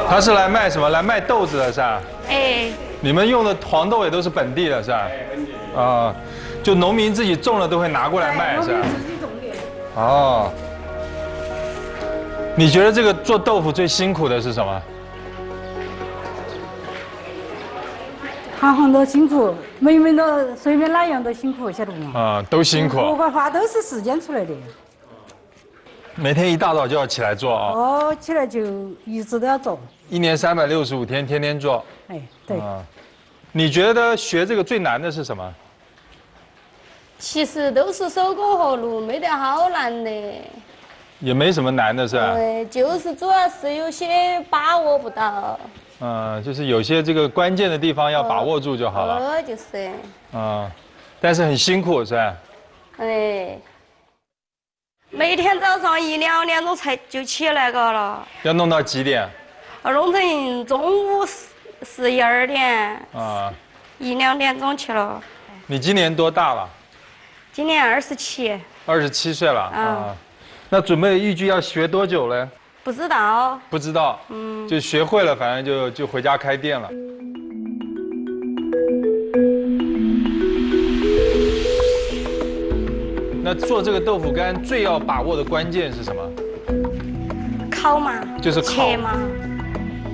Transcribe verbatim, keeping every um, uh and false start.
他是来卖什么？来卖豆子的是吧？ 哎， 你们用的黄豆也都是本地的是吧？啊，就农民自己种了都会拿过来卖是吧？ 自己种的。 哦。你觉得这个做豆腐最辛苦的是什么？ 行行都辛苦，每每都随便哪样都辛苦，晓得不嘛？ 啊，都辛苦。 不管花都是时间出来的。 每天一大早就要起来做啊。 哦，起来就一直都要做。 一年三百六十五天，天天做。 哎，对。 啊，你觉得学这个最难的是什么？ 其实都是手工活路，没得好难的。 也没什么难的是吧？ 对，就是主要是有些把握不到。 嗯，就是有些这个关键的地方要把握住就好了。 呃，就是。 嗯，但是很辛苦是吧？ 哎。每天早上一两点钟才就起来个了。 要弄到几点？ 弄成中午十十一二点。 啊。 一两点钟去了。 你今年多大了？ 今年二十七。 二十七岁了啊。那准备预计要学多久嘞？ 不知道。 不知道。嗯。就学会了，反正就就回家开店了。那做这个豆腐干最要把握的关键是什么？ 烤嘛。 就是烤。 切嘛。